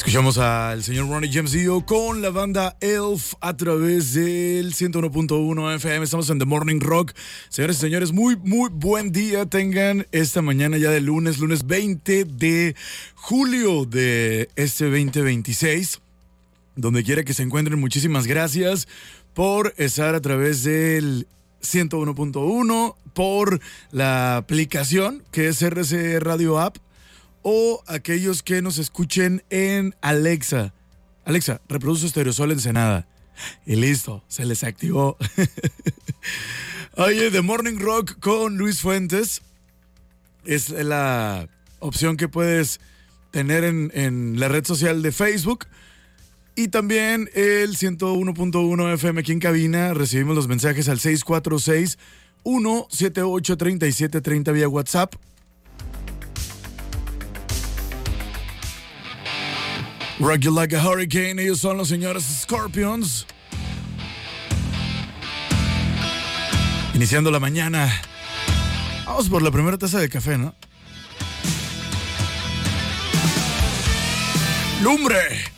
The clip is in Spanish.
Escuchamos al señor Ronnie James Dio con la banda Elf a través del 101.1 FM. Estamos en The Morning Rock. Señores y señores, muy buen día tengan esta mañana ya de lunes 20 de julio de este 2026. Donde quiera que se encuentren, muchísimas gracias por estar a través del 101.1, por la aplicación que es RC Radio App, o aquellos que nos escuchen en Alexa. Alexa, reproduce Stereosol Ensenada. Y listo, se les activó. Oye, The Morning Rock con Luis Fuentes es la opción que puedes tener en la red social de Facebook. Y también el 101.1 FM aquí en cabina. Recibimos los mensajes al 646-178-3730 vía WhatsApp. Rock You Like a Hurricane, ellos son los señores Scorpions. Iniciando la mañana. Vamos por la primera taza de café, ¿no? ¡Lumbre!